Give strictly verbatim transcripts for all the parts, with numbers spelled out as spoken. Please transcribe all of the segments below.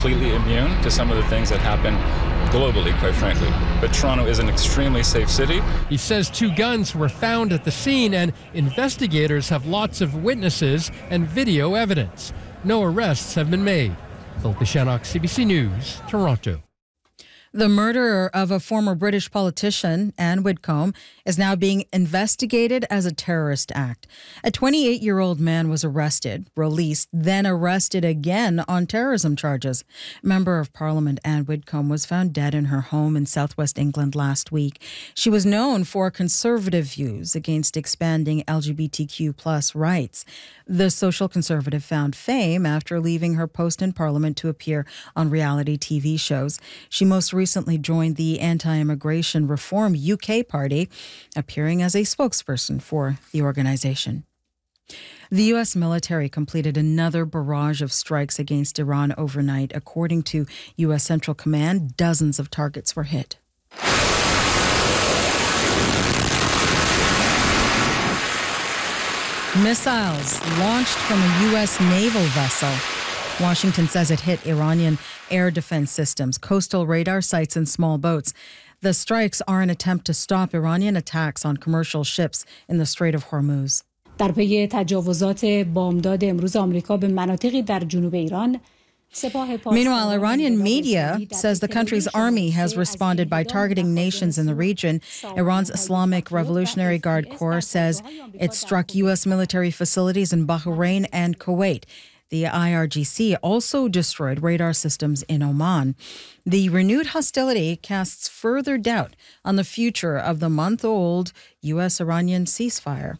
Completely immune to some of the things that happen globally, quite frankly. But Toronto is an extremely safe city. He says two guns were found at the scene and investigators have lots of witnesses and video evidence. No arrests have been made. Philip Shannock, C B C News, Toronto. The murderer of a former British politician, Anne Whitcomb, is now being investigated as a terrorist act. A twenty-eight-year-old man was arrested, released, then arrested again on terrorism charges. Member of Parliament Anne Whitcomb was found dead in her home in southwest England last week. She was known for conservative views against expanding L G B T Q plus rights. The social conservative found fame after leaving her post in Parliament to appear on reality T V shows. She most recently joined the Anti-Immigration Reform U K Party, appearing as a spokesperson for the organization. The U S military completed another barrage of strikes against Iran overnight. According to U S Central Command, dozens of targets were hit. Missiles launched from a U S naval vessel. Washington says it hit Iranian air defense systems, coastal radar sites, and small boats. The strikes are an attempt to stop Iranian attacks on commercial ships in the Strait of Hormuz. در پی تجاوزات بامداد امروز آمریکا به مناطقی در جنوب ایران. Meanwhile, Iranian media says the country's army has responded by targeting nations in the region. Iran's Islamic Revolutionary Guard Corps says it struck U S military facilities in Bahrain and Kuwait. The I R G C also destroyed radar systems in Oman. The renewed hostility casts further doubt on the future of the month-old U S-Iranian ceasefire.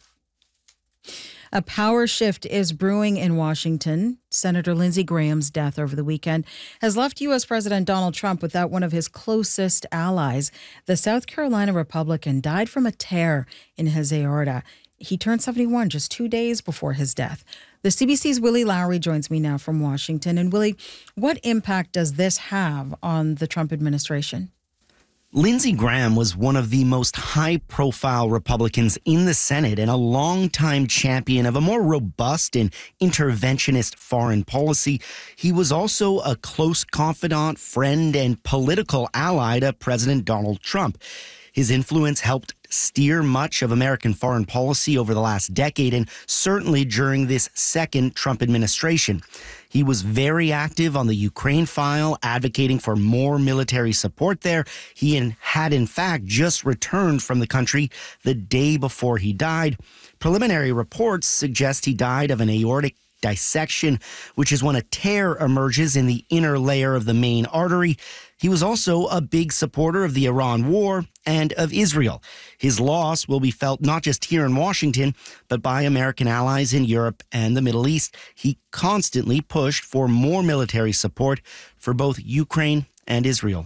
A power shift is brewing in Washington. Senator Lindsey Graham's death over the weekend has left U S. President Donald Trump without one of his closest allies. The South Carolina Republican died from a tear in his aorta. He turned seventy-one just two days before his death. The C B C's Willie Lowry joins me now from Washington. And Willie, what impact does this have on the Trump administration? Lindsey Graham was one of the most high-profile Republicans in the Senate and a longtime champion of a more robust and interventionist foreign policy. He was also a close confidant, friend, and political ally to President Donald Trump. His influence helped steer much of American foreign policy over the last decade and certainly during this second Trump administration. He was very active on the Ukraine file, advocating for more military support there. He had, in fact, just returned from the country the day before he died. Preliminary reports suggest he died of an aortic dissection, which is when a tear emerges in the inner layer of the main artery. He was also a big supporter of the Iran war and of Israel. His loss will be felt not just here in Washington, but by American allies in Europe and the Middle East. He constantly pushed for more military support for both Ukraine and Israel.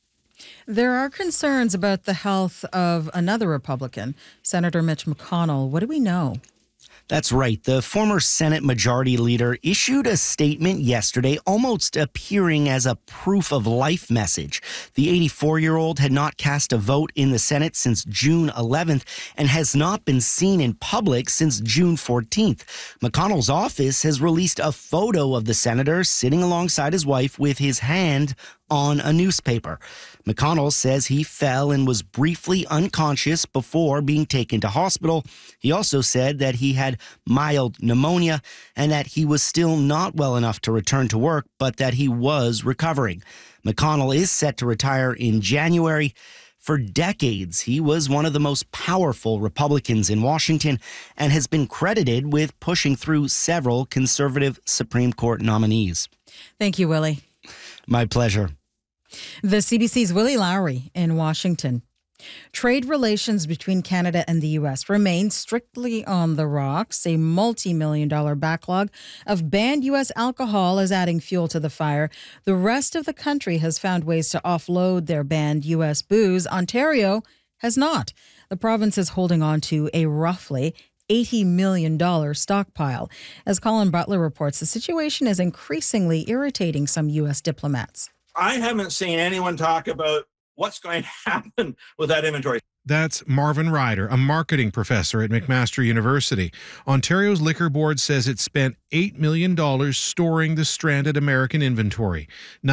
There are concerns about the health of another Republican, Senator Mitch McConnell. What do we know? That's right. The former Senate Majority Leader issued a statement yesterday, almost appearing as a proof of life message. The eighty-four-year-old had not cast a vote in the Senate since June eleventh and has not been seen in public since June fourteenth. McConnell's office has released a photo of the senator sitting alongside his wife with his hand on a newspaper. McConnell says he fell and was briefly unconscious before being taken to hospital. He also said that he had mild pneumonia and that he was still not well enough to return to work, but that he was recovering. McConnell is set to retire in January. For decades, he was one of the most powerful Republicans in Washington and has been credited with pushing through several conservative Supreme Court nominees. Thank you, Willie. My pleasure. The C B C's Willie Lowry in Washington. Trade relations between Canada and the U S remain strictly on the rocks. A multi-million dollar backlog of banned U S alcohol is adding fuel to the fire. The rest of the country has found ways to offload their banned U S booze. Ontario has not. The province is holding on to a roughly eighty million dollars stockpile. As Colin Butler reports, the situation is increasingly irritating some U S diplomats. I haven't seen anyone talk about what's going to happen with that inventory. That's Marvin Ryder, a marketing professor at McMaster University. Ontario's Liquor Board says it spent eight million dollars storing the stranded American inventory. Now